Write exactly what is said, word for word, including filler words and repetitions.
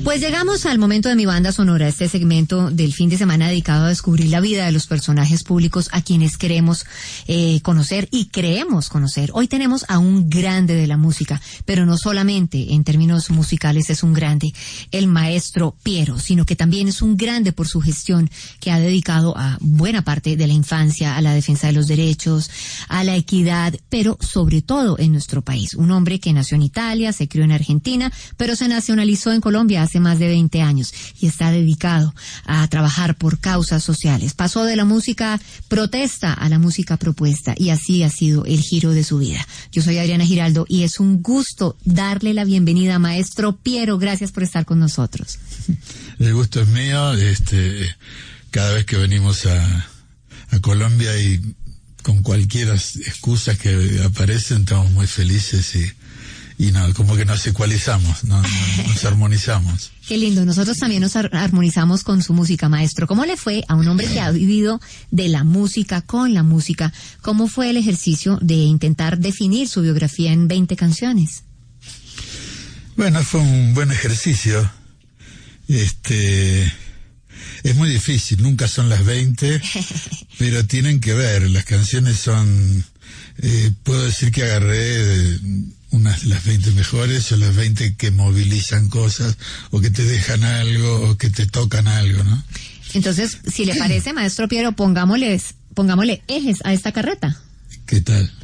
Pues llegamos al momento de mi banda sonora, este segmento del fin de semana dedicado a descubrir la vida de los personajes públicos a quienes queremos eh, conocer y creemos conocer. Hoy tenemos a un grande de la música, pero no solamente en términos musicales es un grande, el maestro Piero, sino que también es un grande por su gestión que ha dedicado a buena parte de la infancia, a la defensa de los derechos, a la equidad, pero sobre todo en nuestro país. Un hombre que nació en Italia, se crió en Argentina, pero se nacionalizó en Colombia hace más de veinte años y está dedicado a trabajar por causas sociales. Pasó de la música protesta a la música propuesta y así ha sido el giro de su vida. Yo soy Adriana Giraldo y es un gusto darle la bienvenida a maestro Piero. Gracias por estar con nosotros. El gusto es mío. Este, cada vez que venimos a, a Colombia y con cualquier excusa que aparecen, estamos muy felices y Y no, como que nos ecualizamos, no, no, nos armonizamos. Qué lindo, nosotros también nos ar- armonizamos con su música, maestro. ¿Cómo le fue a un hombre que ha vivido de la música, con la música? ¿Cómo fue el ejercicio de intentar definir su biografía en veinte canciones? Bueno, fue un buen ejercicio. Este, es muy difícil, nunca son las veinte, pero tienen que ver, las canciones son, eh, puedo decir que agarré de, unas de las veinte mejores o las veinte que movilizan cosas o que te dejan algo o que te tocan algo, ¿no? Entonces, si le parece, maestro Piero, pongámosles, pongámosle ejes a esta carreta. ¿Qué tal?